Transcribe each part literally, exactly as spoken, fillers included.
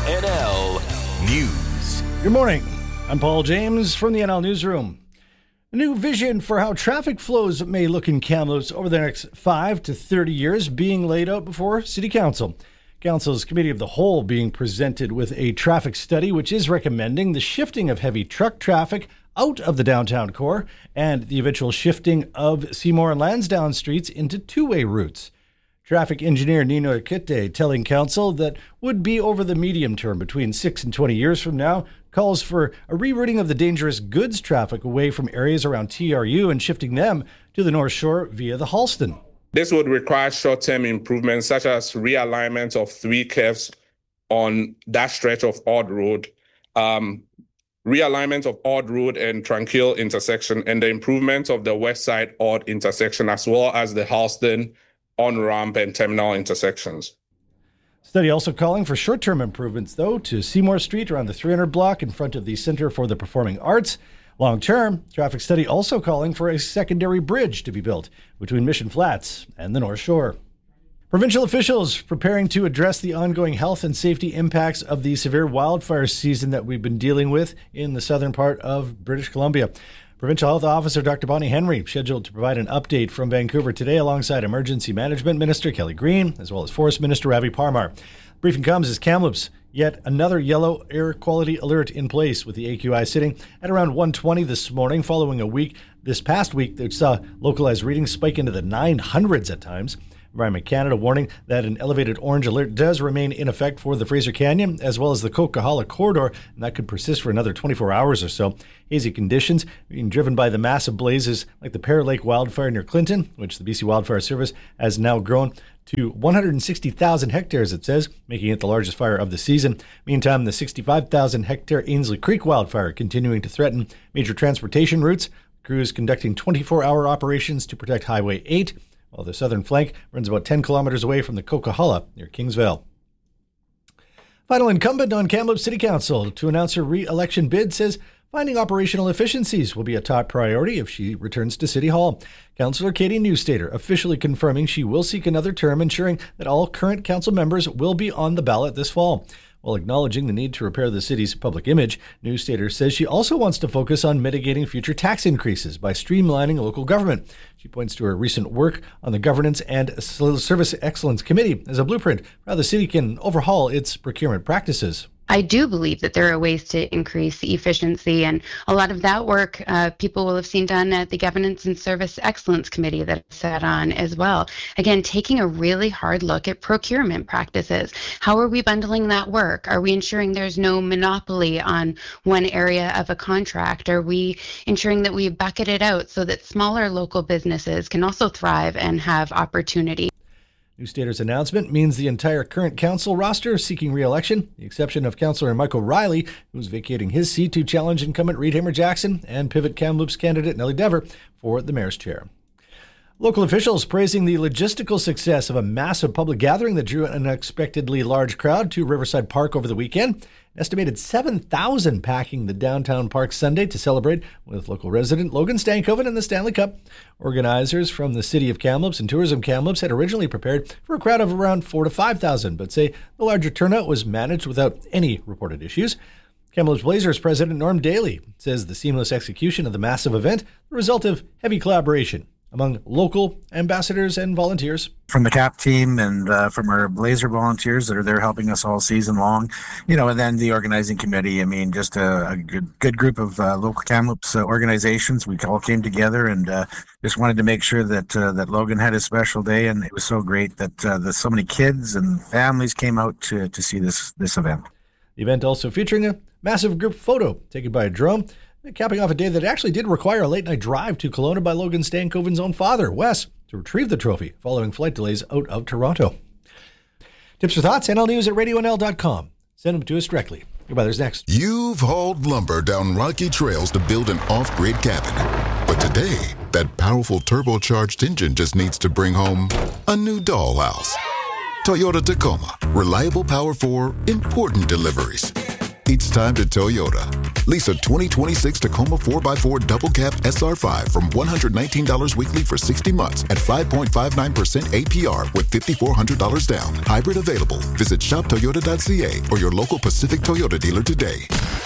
N L News. Good morning. I'm Paul James from the N L Newsroom. A new vision for how traffic flows may look in Kamloops over the next five to thirty years being laid out before City Council. Council's Committee of the Whole being presented with a traffic study which is recommending the shifting of heavy truck traffic out of the downtown core and the eventual shifting of Seymour and Lansdowne streets into two-way routes. Traffic engineer Nino Kite telling Council that would be over the medium term between six and twenty years from now, calls for a rerouting of the dangerous goods traffic away from areas around T R U and shifting them to the North Shore via the Halston. This would require short-term improvements such as realignment of three curves on that stretch of Odd Road, um, realignment of Odd Road and Tranquil intersection, and the improvement of the west side Odd intersection, as well as the Halston on-ramp and terminal intersections. Study also calling for short-term improvements, though, to Seymour Street around the three hundred block in front of the Centre for the Performing Arts. Long-term, traffic study also calling for a secondary bridge to be built between Mission Flats and the North Shore. Provincial officials preparing to address the ongoing health and safety impacts of the severe wildfire season that we've been dealing with in the southern part of British Columbia. Provincial Health Officer Doctor Bonnie Henry scheduled to provide an update from Vancouver today alongside Emergency Management Minister Kelly Green, as well as Forest Minister Ravi Parmar. Briefing comes as Kamloops yet another yellow air quality alert in place, with the A Q I sitting at around one twenty this morning, following a week this past week that saw localized readings spike into the nine hundreds at times. Environment Canada warning that an elevated orange alert does remain in effect for the Fraser Canyon as well as the Coquihalla corridor, and that could persist for another twenty-four hours or so. Hazy conditions being driven by the massive blazes like the Pear Lake wildfire near Clinton, which the B C Wildfire Service has now grown to one hundred sixty thousand hectares, it says, making it the largest fire of the season. Meantime, the sixty-five thousand hectare Ainslie Creek wildfire continuing to threaten major transportation routes. Crews conducting twenty-four hour operations to protect Highway eight, while the southern flank runs about ten kilometers away from the Coquihalla near Kingsvale. Final incumbent on Kamloops City Council to announce her re-election bid says finding operational efficiencies will be a top priority if she returns to City Hall. Councillor Katie Newstater officially confirming she will seek another term, ensuring that all current council members will be on the ballot this fall. While acknowledging the need to repair the city's public image, Newstater says she also wants to focus on mitigating future tax increases by streamlining local government. She points to her recent work on the Governance and Service Excellence Committee as a blueprint for how the city can overhaul its procurement practices. I do believe that there are ways to increase efficiency, and a lot of that work uh, people will have seen done at the Governance and Service Excellence Committee that I sat on as well. Again, taking a really hard look at procurement practices. How are we bundling that work? Are we ensuring there's no monopoly on one area of a contract? Are we ensuring that we bucket it out so that smaller local businesses can also thrive and have opportunity? Newstater's announcement means the entire current council roster is seeking re-election, the exception of Councillor Michael Riley, who's vacating his seat to challenge incumbent Reed Hamer-Jackson and pivot Kamloops candidate Nellie Dever for the mayor's chair. Local officials praising the logistical success of a massive public gathering that drew an unexpectedly large crowd to Riverside Park over the weekend. An estimated seven thousand packing the downtown park Sunday to celebrate with local resident Logan Stankoven and the Stanley Cup. Organizers from the City of Kamloops and Tourism Kamloops had originally prepared for a crowd of around four to five thousand, but say the larger turnout was managed without any reported issues. Kamloops Blazers President Norm Daly says the seamless execution of the massive event, the result of heavy collaboration among local ambassadors and volunteers. From the C A P team and uh, from our Blazer volunteers that are there helping us all season long, you know, and then the organizing committee. I mean, just a, a good good group of uh, local Kamloops uh, organizations. We all came together and uh, just wanted to make sure that uh, that Logan had a special day, and it was so great that uh, that so many kids and families came out to to see this this event. The event also featuring a massive group photo taken by a drone, capping off a day that actually did require a late-night drive to Kelowna by Logan Stankoven's own father, Wes, to retrieve the trophy following flight delays out of Toronto. Tips or thoughts? N L News at radio N L dot com. Send them to us directly. Goodbye, there's next. You've hauled lumber down rocky trails to build an off-grid cabin. But today, that powerful turbocharged engine just needs to bring home a new dollhouse. Toyota Tacoma. Reliable power for important deliveries. It's time to Toyota. Lease a twenty twenty-six Tacoma four by four double cab S R five from one hundred nineteen dollars weekly for sixty months at five point five nine percent A P R with five thousand four hundred dollars down. Hybrid available. Visit shop toyota dot c a or your local Pacific Toyota dealer today.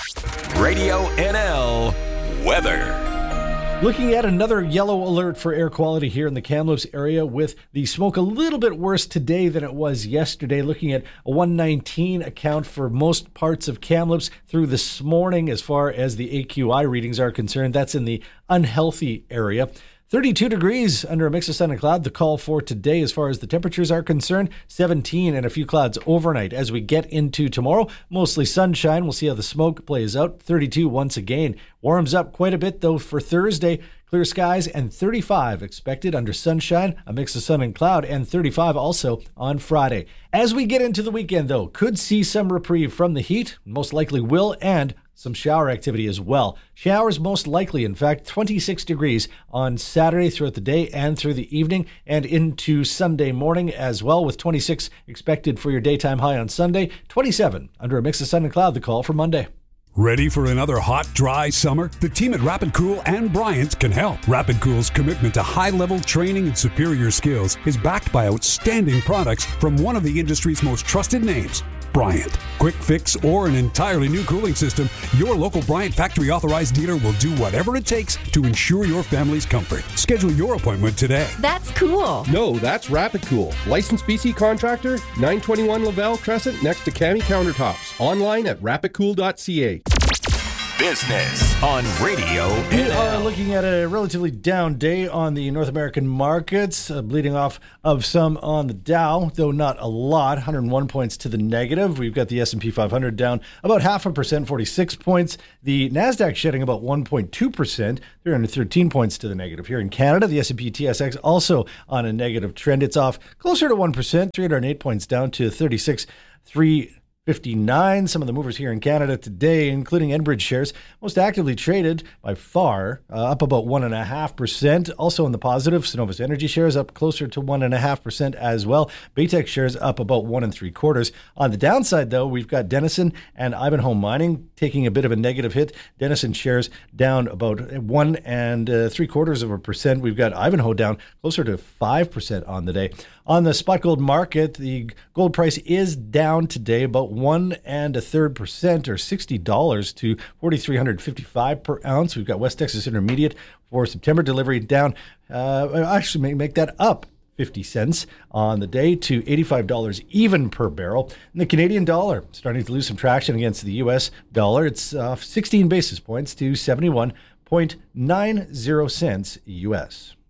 Radio N L weather. Looking at another yellow alert for air quality here in the Kamloops area, with the smoke a little bit worse today than it was yesterday. Looking at a one nineteen account for most parts of Kamloops through this morning as far as the A Q I readings are concerned. That's in the unhealthy area. thirty-two degrees under a mix of sun and cloud. The call for today as far as the temperatures are concerned, seventeen and a few clouds overnight. As we get into tomorrow, mostly sunshine. We'll see how the smoke plays out. thirty-two once again. Warms up quite a bit though for Thursday. Clear skies and thirty-five expected under sunshine, a mix of sun and cloud, and thirty-five also on Friday. As we get into the weekend though, could see some reprieve from the heat, most likely will, and some shower activity as well. Showers most likely, in fact, twenty-six degrees on Saturday throughout the day and through the evening and into Sunday morning as well, with twenty-six expected for your daytime high on Sunday, twenty-seven under a mix of sun and cloud. The call for Monday. Ready for another hot, dry summer? The team at Rapid Cool and Bryant can help. Rapid Cool's commitment to high-level training and superior skills is backed by outstanding products from one of the industry's most trusted names, Bryant. Quick fix or an entirely new cooling system, your local Bryant factory authorized dealer will do whatever it takes to ensure your family's comfort. Schedule your appointment today. That's cool. No, that's Rapid Cool. Licensed B C contractor, nine twenty-one Laval Crescent next to Cami Countertops. Online at rapid cool dot c a. Business on Radio We N L. are looking at a relatively down day on the North American markets, uh, bleeding off of some on the Dow, though not a lot, one hundred one points to the negative. We've got the S and P five hundred down about half a percent, forty-six points. The NASDAQ shedding about one point two percent, three hundred thirteen points to the negative. Here in Canada, the S and P T S X also on a negative trend. It's off closer to one percent, three hundred eight points down to thirty-six thousand three hundred fifty-nine. Some of the movers here in Canada today, including Enbridge shares, most actively traded by far, uh, up about one and a half percent. Also in the positive, Cenovus Energy shares up closer to one and a half percent as well. Baytex shares up about one and three quarters. On the downside, though, we've got Denison and Ivanhoe Mining taking a bit of a negative hit. Denison shares down about one and uh, three quarters of a percent. We've got Ivanhoe down closer to five percent on the day. On the spot gold market, the gold price is down today about one and a third percent, or sixty dollars to four thousand three hundred fifty-five per ounce. We've got West Texas Intermediate for September delivery down. Uh, actually, make, make that up fifty cents on the day to eighty-five dollars even per barrel. And the Canadian dollar starting to lose some traction against the U S dollar. It's uh, sixteen basis points to seventy-one point nine zero cents U S.